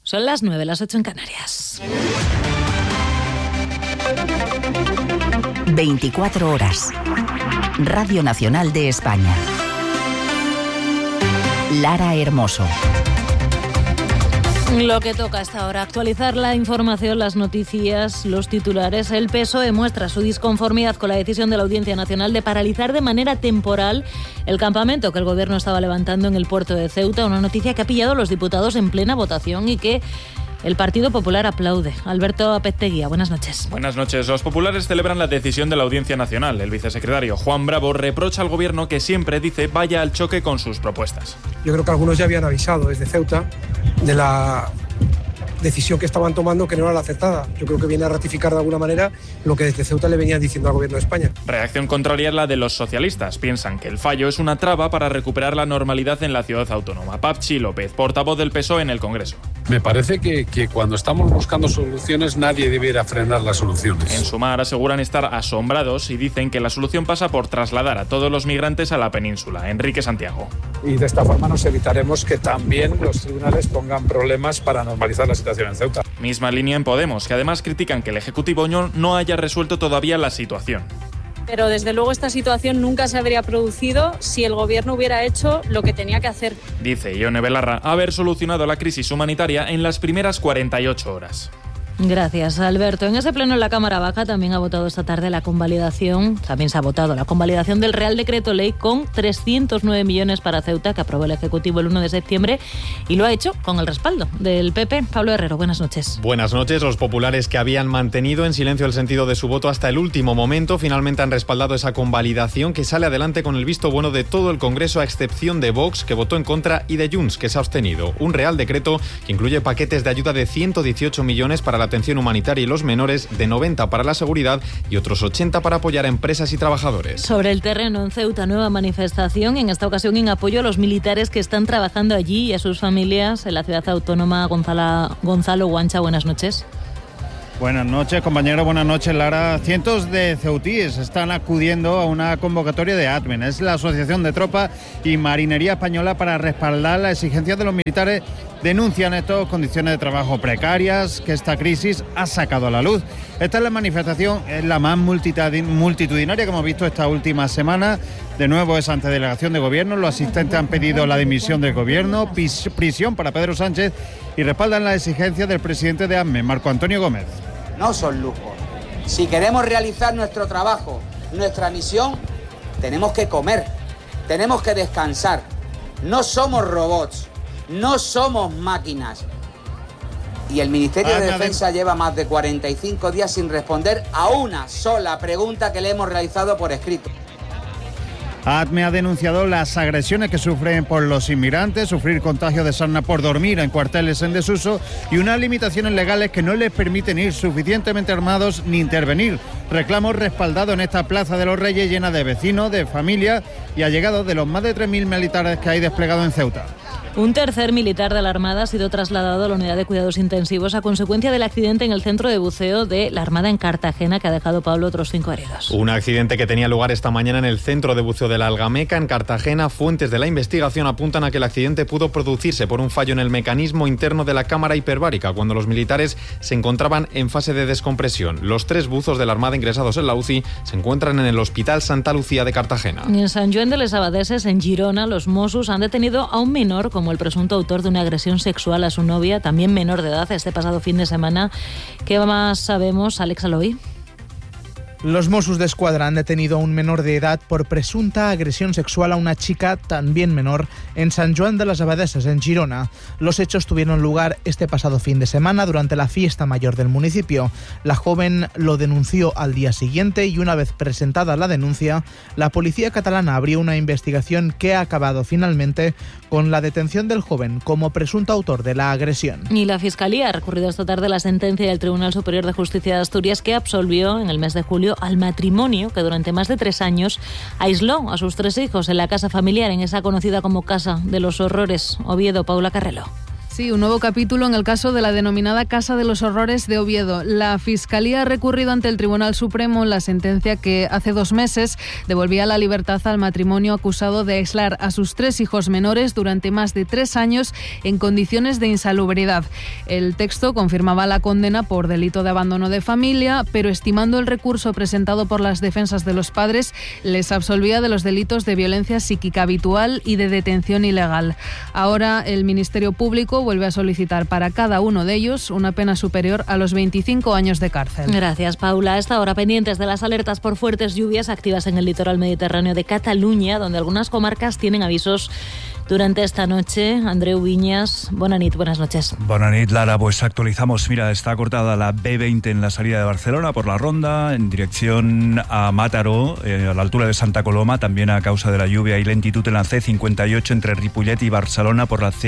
Son las 9, las 8 en Canarias. 24 horas. Radio Nacional de España. Lara Hermoso. Lo que toca hasta ahora, actualizar la información, las noticias, los titulares. El PSOE muestra su disconformidad con la decisión de la Audiencia Nacional de paralizar de manera temporal el campamento que el Gobierno estaba levantando en el puerto de Ceuta, una noticia que ha pillado a los diputados en plena votación y que el Partido Popular aplaude. Alberto Apezteguía, buenas noches. Buenas noches. Los populares celebran la decisión de la Audiencia Nacional. El vicesecretario Juan Bravo reprocha al Gobierno que siempre, dice, vaya al choque con sus propuestas. Yo creo que algunos ya habían avisado desde Ceuta de la decisión que estaban tomando, que no era la acertada. Yo creo que viene a ratificar de alguna manera lo que desde Ceuta le venían diciendo al Gobierno de España. Reacción contraria es la de los socialistas. Piensan que el fallo es una traba para recuperar la normalidad en la ciudad autónoma. Pachi López, portavoz del PSOE en el Congreso. Me parece que cuando estamos buscando soluciones nadie debiera frenar las soluciones. En Sumar aseguran estar asombrados y dicen que la solución pasa por trasladar a todos los migrantes a la península. Enrique Santiago. Y de esta forma nos evitaremos que también los tribunales pongan problemas para normalizar la situación en Ceuta. Misma línea en Podemos, que además critican que el Ejecutivo no haya resuelto todavía la situación. Pero desde luego esta situación nunca se habría producido si el Gobierno hubiera hecho lo que tenía que hacer. Dice Ione Belarra haber solucionado la crisis humanitaria en las primeras 48 horas. Gracias, Alberto. En ese pleno en la Cámara Baja también ha votado esta tarde la convalidación del Real Decreto Ley con 309 millones para Ceuta, que aprobó el Ejecutivo el 1 de septiembre y lo ha hecho con el respaldo del PP. Pablo Herrero, buenas noches. Buenas noches. Los populares que habían mantenido en silencio el sentido de su voto hasta el último momento finalmente han respaldado esa convalidación que sale adelante con el visto bueno de todo el Congreso, a excepción de Vox, que votó en contra, y de Junts, que se ha abstenido. Un Real Decreto que incluye paquetes de ayuda de 118 millones para la atención humanitaria y los menores, de 90 para la seguridad y otros 80 para apoyar a empresas y trabajadores. Sobre el terreno en Ceuta, nueva manifestación, en esta ocasión en apoyo a los militares que están trabajando allí y a sus familias en la ciudad autónoma. Gonzalo Guancha, buenas noches. Buenas noches, compañero. Buenas noches, Lara. Cientos de ceutíes están acudiendo a una convocatoria de ATMEN. Es la Asociación de Tropa y Marinería Española, para respaldar las exigencias de los militares. Denuncian estas condiciones de trabajo precarias que esta crisis ha sacado a la luz. Esta es la manifestación, es la más multitudinaria que hemos visto esta última semana. De nuevo es ante delegación de gobierno. Los asistentes han pedido la dimisión del gobierno, prisión para Pedro Sánchez, y respaldan las exigencias del presidente de ATMEN, Marco Antonio Gómez. No son lujos. Si queremos realizar nuestro trabajo, nuestra misión, tenemos que comer, tenemos que descansar. No somos robots, no somos máquinas. Y el Ministerio de Defensa lleva más de 45 días sin responder a una sola pregunta que le hemos realizado por escrito. ATME ha denunciado las agresiones que sufren por los inmigrantes, sufrir contagio de sarna por dormir en cuarteles en desuso y unas limitaciones legales que no les permiten ir suficientemente armados ni intervenir. Reclamos respaldados en esta Plaza de los Reyes, llena de vecinos, de familias y allegados de los más de 3.000 militares que hay desplegados en Ceuta. Un tercer militar de la Armada ha sido trasladado a la unidad de cuidados intensivos a consecuencia del accidente en el centro de buceo de la Armada en Cartagena, que ha dejado, Pablo, otros 5 heridos. Un accidente que tenía lugar esta mañana en el centro de buceo de la Algameca, en Cartagena. Fuentes de la investigación apuntan a que el accidente pudo producirse por un fallo en el mecanismo interno de la cámara hiperbárica, cuando los militares se encontraban en fase de descompresión. Los 3 buzos de la Armada ingresados en la UCI se encuentran en el Hospital Santa Lucía de Cartagena. En Sant Joan de les Abadeses, en Girona, los Mossos han detenido a un menor como el presunto autor de una agresión sexual a su novia, también menor de edad, este pasado fin de semana. ¿Qué más sabemos, Alex Aloy? Los Mossos d'Esquadra han detenido a un menor de edad por presunta agresión sexual a una chica también menor en Sant Joan de les Abadeses, en Girona. Los hechos tuvieron lugar este pasado fin de semana durante la fiesta mayor del municipio. La joven lo denunció al día siguiente y, una vez presentada la denuncia, la policía catalana abrió una investigación que ha acabado finalmente con la detención del joven como presunto autor de la agresión. Y la Fiscalía ha recurrido esta tarde la sentencia del Tribunal Superior de Justicia de Asturias, que absolvió en el mes de julio al matrimonio que durante más de 3 años aisló a sus 3 hijos en la casa familiar, en esa conocida como Casa de los Horrores. Oviedo, Paula Carrelo. Sí, un nuevo capítulo en el caso de la denominada Casa de los Horrores de Oviedo. La Fiscalía ha recurrido ante el Tribunal Supremo la sentencia que hace 2 meses devolvía la libertad al matrimonio acusado de aislar a sus 3 hijos menores durante más de 3 años en condiciones de insalubridad. El texto confirmaba la condena por delito de abandono de familia, pero estimando el recurso presentado por las defensas de los padres, les absolvía de los delitos de violencia psíquica habitual y de detención ilegal. Ahora el Ministerio Público vuelve a solicitar para cada uno de ellos una pena superior a los 25 años de cárcel. Gracias, Paula. A esta hora pendientes de las alertas por fuertes lluvias activas en el litoral mediterráneo de Cataluña, donde algunas comarcas tienen avisos durante esta noche. Andreu Viñas, Bonanit, buenas noches. Bonanit, Lara, pues actualizamos. Mira, está cortada la B20 en la salida de Barcelona por la Ronda, en dirección a Mataró, a la altura de Santa Coloma, también a causa de la lluvia y lentitud en la C58 entre Ripollet y Barcelona por la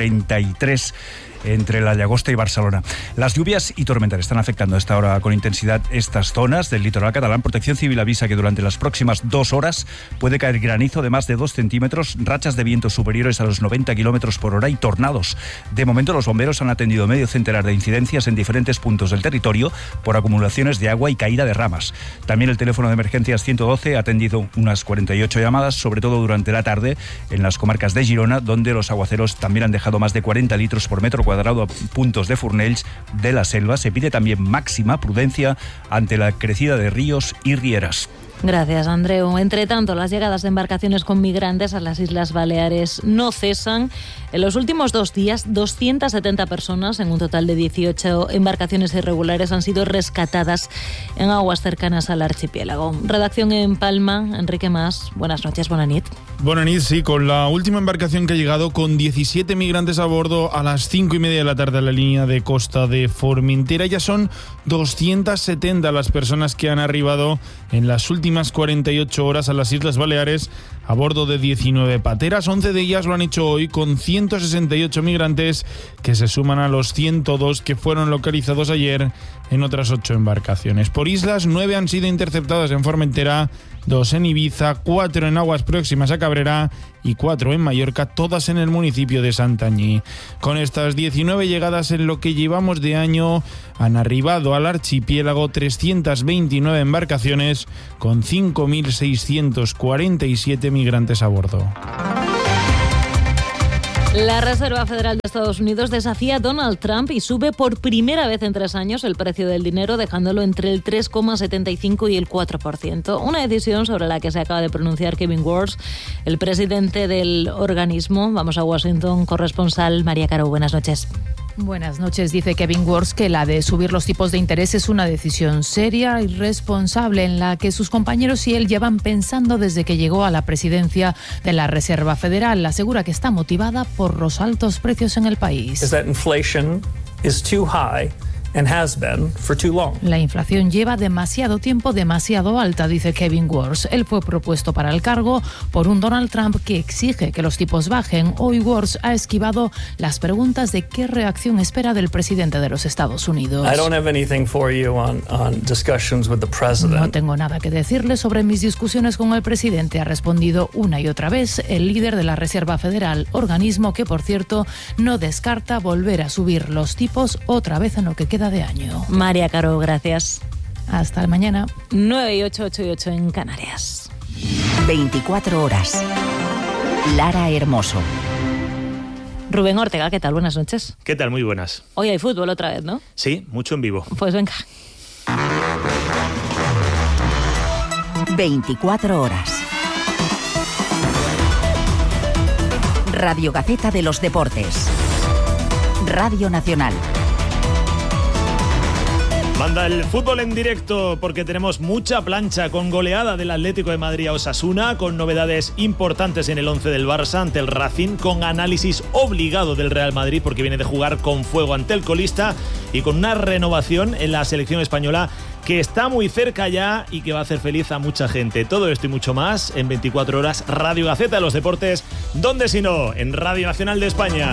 C33. Entre la Llagosta y Barcelona. Las lluvias y tormentas están afectando a esta hora con intensidad estas zonas del litoral catalán. Protección Civil avisa que durante las próximas 2 horas puede caer granizo de más de 2 centímetros, rachas de viento superiores a los 90 kilómetros por hora y tornados. De momento, los bomberos han atendido medio centenar de incidencias en diferentes puntos del territorio por acumulaciones de agua y caída de ramas. También el teléfono de emergencias 112 ha atendido unas 48 llamadas, sobre todo durante la tarde, en las comarcas de Girona, donde los aguaceros también han dejado más de 40 litros por metro cuadrado a puntos de Fornells de la Selva. Se pide también máxima prudencia ante la crecida de ríos y rieras. Gracias, Andreu. Entre tanto, las llegadas de embarcaciones con migrantes a las Islas Baleares no cesan. En los últimos 2 días, 270 personas, en un total de 18 embarcaciones irregulares, han sido rescatadas en aguas cercanas al archipiélago. Redacción en Palma, Enrique Mas. Buenas noches, Bonanit. Bonanit, sí, con la última embarcación que ha llegado con 17 migrantes a bordo a las 5:30 de la tarde a la línea de costa de Formentera. Ya son 270 las personas que han arribado en las últimas 48 horas a las Islas Baleares a bordo de 19 pateras. 11 de ellas lo han hecho hoy con 168 migrantes que se suman a los 102 que fueron localizados ayer en otras 8 embarcaciones. Por islas, 9 han sido interceptadas en Formentera, 2 en Ibiza, 4 en aguas próximas a Cabrera y 4 en Mallorca, todas en el municipio de Santanyí. Con estas 19 llegadas en lo que llevamos de año, han arribado al archipiélago 329 embarcaciones con 5.647 migrantes a bordo. La Reserva Federal de Estados Unidos desafía a Donald Trump y sube por primera vez en 3 años el precio del dinero, dejándolo entre el 3,75 y el 4%. Una decisión sobre la que se acaba de pronunciar Kevin Warsh, el presidente del organismo. Vamos a Washington, corresponsal María Caro. Buenas noches. Buenas noches. Dice Kevin Warsh que la de subir los tipos de interés es una decisión seria y responsable en la que sus compañeros y él llevan pensando desde que llegó a la presidencia de la Reserva Federal. Asegura que está motivada por los altos precios en el país. La inflación lleva demasiado tiempo, demasiado alta, dice Kevin Warsh. Él fue propuesto para el cargo por un Donald Trump que exige que los tipos bajen. Hoy Warsh ha esquivado las preguntas de qué reacción espera del presidente de los Estados Unidos. No tengo nada que decirle sobre mis discusiones con el presidente, ha respondido una y otra vez el líder de la Reserva Federal, organismo que, por cierto, no descarta volver a subir los tipos otra vez en lo que queda de año. María Caro, gracias. Hasta mañana. 9 y 8, 8 y 8 en Canarias. 24 horas. Lara Hermoso. Rubén Ortega, ¿qué tal? Buenas noches. ¿Qué tal? Muy buenas. Hoy hay fútbol otra vez, ¿no? Sí, mucho en vivo. Pues venga. 24 horas. Radio Gaceta de los Deportes. Radio Nacional. Manda el fútbol en directo porque tenemos mucha plancha, con goleada del Atlético de Madrid a Osasuna, con novedades importantes en el 11 del Barça ante el Racing, con análisis obligado del Real Madrid porque viene de jugar con fuego ante el colista y con una renovación en la selección española que está muy cerca ya y que va a hacer feliz a mucha gente. Todo esto y mucho más en 24 horas. Radio Gaceta de los Deportes, ¿dónde si no? En Radio Nacional de España.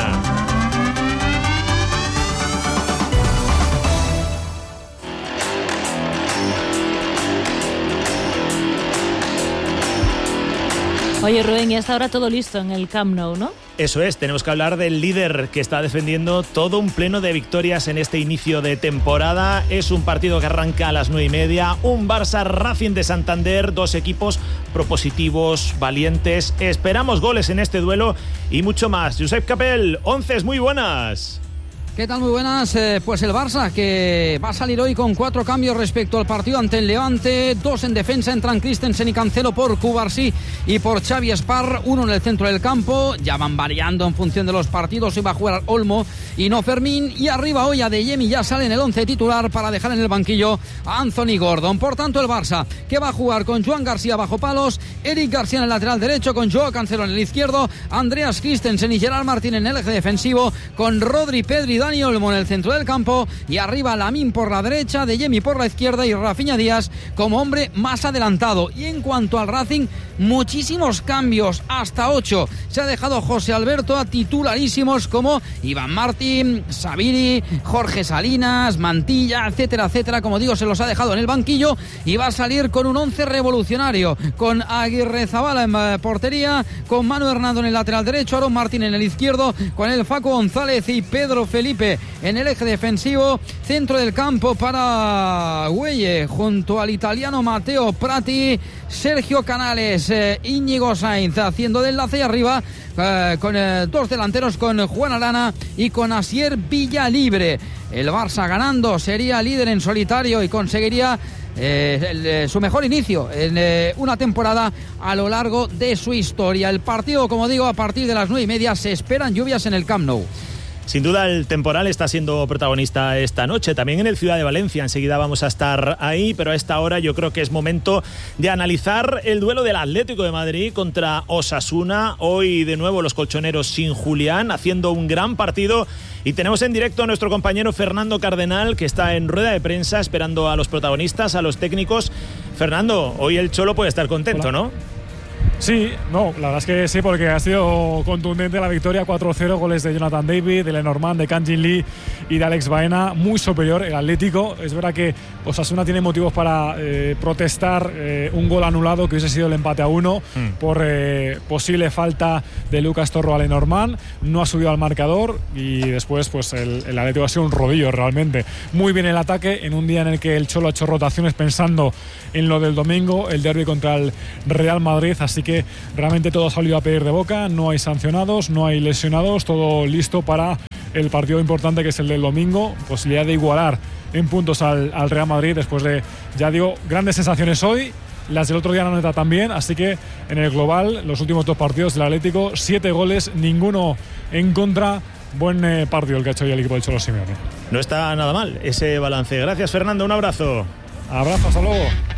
Oye, Rubén, y hasta ahora todo listo en el Camp Nou, ¿no? Eso es, tenemos que hablar del líder que está defendiendo todo un pleno de victorias en este inicio de temporada. Es un partido que arranca a las 9:30, un Barça Racing de Santander, dos equipos propositivos, valientes. Esperamos goles en este duelo y mucho más. Josep Capel, 11, muy buenas. ¿Qué tal? Muy buenas. Pues el Barça, que va a salir hoy con 4 cambios respecto al partido ante el Levante. 2 en defensa, entran Christensen y Cancelo por Cubarsí y por Xavi Espar. 1 en el centro del campo. Ya van variando en función de los partidos. Hoy va a jugar Olmo y no Fermín. Y arriba hoy Adeyemi ya sale en el 11 titular para dejar en el banquillo a Anthony Gordon. Por tanto, el Barça, que va a jugar con Joan García bajo palos, Eric García en el lateral derecho, con Joao Cancelo en el izquierdo, Andreas Christensen y Gerard Martín en el eje defensivo, con Rodri, Pedri, Dani Olmo en el centro del campo, y arriba Lamine por la derecha, Adeyemi por la izquierda y Rafinha Díaz como hombre más adelantado. Y en cuanto al Racing, muchísimos cambios, hasta 8. Se ha dejado José Alberto a titularísimos como Iván Martín, Sabiri, Jorge Salinas, Mantilla, etcétera, etcétera. Como digo, se los ha dejado en el banquillo y va a salir con un 11 revolucionario, con Aguirrezabala en portería, con Manu Hernando en el lateral derecho, Aaron Martín en el izquierdo, con el Facu González y Pedro Felipe en el eje defensivo. Centro del campo para Güelle junto al italiano Matteo Prati, Sergio Canales, Íñigo Sainz haciendo de enlace, y arriba con 2 delanteros, con Juan Arana y con Asier Villalibre. El Barça ganando sería líder en solitario y conseguiría su mejor inicio en una temporada a lo largo de su historia. El partido, como digo, a partir de las 9:30 se esperan lluvias en el Camp Nou. Sin duda el temporal está siendo protagonista esta noche, también en el Ciudad de Valencia. Enseguida vamos a estar ahí, pero a esta hora yo creo que es momento de analizar el duelo del Atlético de Madrid contra Osasuna. Hoy de nuevo los colchoneros sin Julián, haciendo un gran partido, y tenemos en directo a nuestro compañero Fernando Cardenal, que está en rueda de prensa esperando a los protagonistas, a los técnicos. Fernando, hoy el Cholo puede estar contento, ¿no? Sí, no, la verdad es que sí, porque ha sido contundente la victoria, 4-0, goles de Jonathan David, de Lenormand, de Kang Jin Lee y de Alex Baena. Muy superior el Atlético. Es verdad que Osasuna tiene motivos para protestar un gol anulado, que hubiese sido el empate a 1 por posible falta de Lucas Torro a Lenormand. No ha subido al marcador y después pues el Atlético ha sido un rodillo realmente. Muy bien el ataque en un día en el que el Cholo ha hecho rotaciones pensando en lo del domingo, el derbi contra el Real Madrid. Así que realmente todo ha salido a pedir de boca, no hay sancionados, no hay lesionados, todo listo para el partido importante que es el del domingo, posibilidad de igualar en puntos al Real Madrid después de, ya digo, grandes sensaciones hoy, las del otro día en la neta también, así que en el global, los últimos 2 partidos del Atlético, 7 goles, ninguno en contra. Buen partido el que ha hecho hoy el equipo del Cholo Simeone. No está nada mal ese balance. Gracias, Fernando, un abrazo. Abrazo, hasta luego.